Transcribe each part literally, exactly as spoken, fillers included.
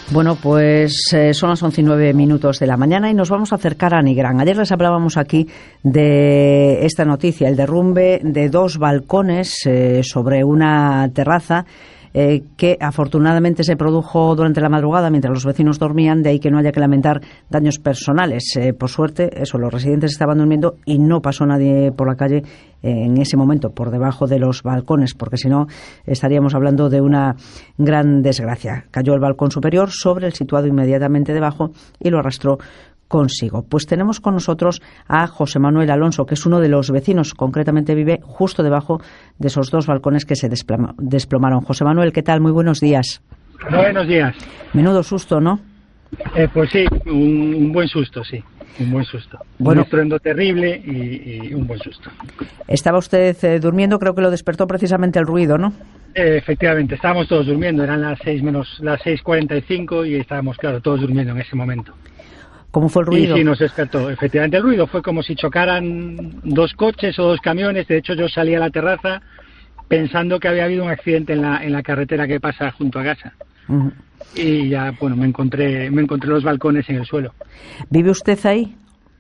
Bueno, pues eh, son las once y nueve minutos de la mañana y nos vamos a acercar a Nigrán. Ayer les hablábamos aquí de esta noticia, el derrumbe de dos balcones eh, sobre una terraza eh, que afortunadamente se produjo durante la madrugada mientras los vecinos dormían, de ahí que no haya que lamentar daños personales. Eh, por suerte, eso, los residentes estaban durmiendo y no pasó nadie por la calle eh, en ese momento por debajo de los balcones, porque si no estaríamos hablando de una gran desgracia. Cayó el balcón superior sobre el situado inmediatamente debajo y lo arrastró consigo. Pues tenemos con nosotros a José Manuel Alonso, que es uno de los vecinos, concretamente vive justo debajo de esos dos balcones que se desploma, desplomaron. José Manuel, ¿qué tal? Muy buenos días. Buenos días. Menudo susto, ¿no? Eh, pues sí, un, un buen susto, sí, un buen susto. Bueno, un estruendo terrible y, y un buen susto. Estaba usted eh, durmiendo, creo que lo despertó precisamente el ruido, ¿no? Eh, efectivamente, estábamos todos durmiendo, eran las seis menos las seis cuarenta y cinco y estábamos, claro, todos durmiendo en ese momento. ¿Cómo fue el ruido? Y sí, nos despertó. Efectivamente, el ruido fue como si chocaran dos coches o dos camiones. De hecho, yo salí a la terraza pensando que había habido un accidente en la en la carretera que pasa junto a casa. Uh-huh. Y ya, bueno, me encontré me encontré los balcones en el suelo. ¿Vive usted ahí?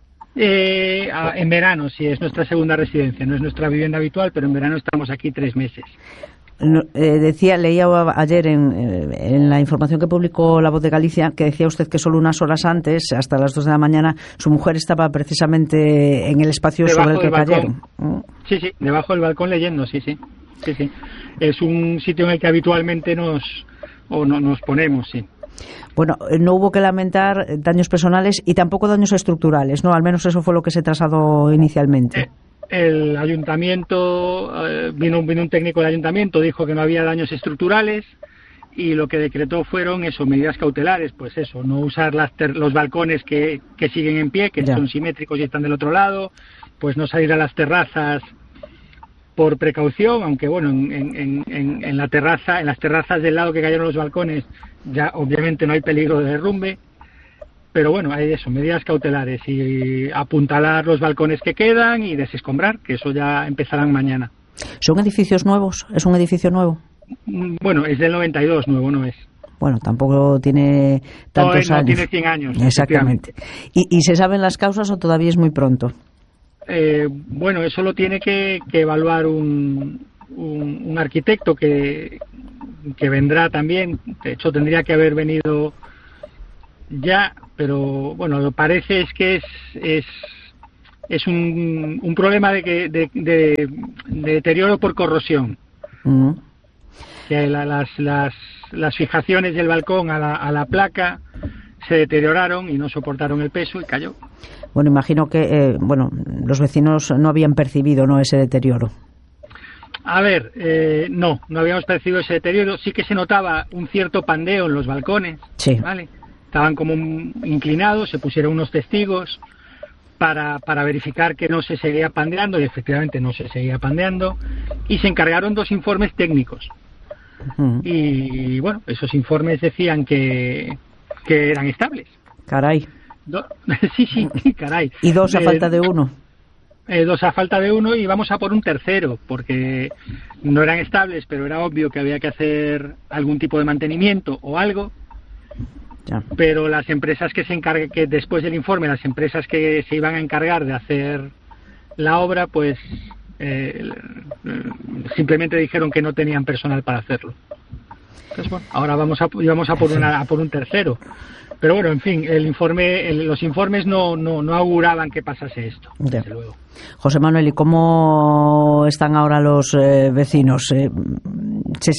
Eh, a, en verano, sí, es nuestra segunda residencia. No es nuestra vivienda habitual, pero en verano estamos aquí tres meses. No, eh, decía, leía ayer en, en la información que publicó La Voz de Galicia, que decía usted que solo unas horas antes, hasta las dos de la mañana, su mujer estaba precisamente en el espacio debajo sobre el que cayeron. Sí, sí, debajo del balcón leyendo, sí, sí, sí, sí. Es un sitio en el que habitualmente nos o no, nos ponemos, sí. Bueno, no hubo que lamentar daños personales y tampoco daños estructurales, ¿no? Al menos eso fue lo que se trasladó inicialmente. Eh. El ayuntamiento, eh, vino, vino un técnico del ayuntamiento, dijo que no había daños estructurales y lo que decretó fueron eso, medidas cautelares, pues eso, no usar las ter- los balcones que, que siguen en pie, que ya. son simétricos y están del otro lado, pues no salir a las terrazas por precaución, aunque bueno, en, en, en, en la terraza, en las terrazas del lado que cayeron los balcones, ya obviamente no hay peligro de derrumbe. Pero bueno, hay eso, medidas cautelares y apuntalar los balcones que quedan y desescombrar, que eso ya empezarán mañana. ¿Son edificios nuevos? ¿Es un edificio nuevo? Bueno, es del noventa y dos, nuevo no es. Bueno, tampoco tiene tantos no, no, años. Tiene cien años. Exactamente. ¿Y, ¿Y se saben las causas o todavía es muy pronto? Eh, bueno, eso lo tiene que, que evaluar un, un, un arquitecto que, que vendrá también. De hecho, tendría que haber venido ya, pero bueno, lo parece es que es es es un, un problema de que de, de, de deterioro por corrosión. Uh-huh. Que la, las las las fijaciones del balcón a la a la placa se deterioraron y no soportaron el peso y cayó. Bueno, imagino que eh, bueno, los vecinos no habían percibido, ¿no?, ese deterioro. A ver, eh, no, no habíamos percibido ese deterioro. Sí que se notaba un cierto pandeo en los balcones, sí. ¿Vale? Estaban como inclinados, se pusieron unos testigos para, para verificar que no se seguía pandeando, y efectivamente no se seguía pandeando, y se encargaron dos informes técnicos. Uh-huh. Y bueno, esos informes decían que, que eran estables. Caray. Do- sí, sí, caray. ¿Y dos a eh, falta de uno? Eh, dos a falta de uno y vamos a por un tercero, porque no eran estables, pero era obvio que había que hacer algún tipo de mantenimiento o algo. Ya. Pero las empresas que se encarguen, que después del informe, las empresas que se iban a encargar de hacer la obra, pues eh, simplemente dijeron que no tenían personal para hacerlo. Entonces, bueno, ahora vamos a, vamos a por una, a por un tercero. Pero bueno, en fin, el informe, el, los informes no, no, no auguraban que pasase esto, desde luego. José Manuel, ¿y cómo están ahora los eh, vecinos? Eh,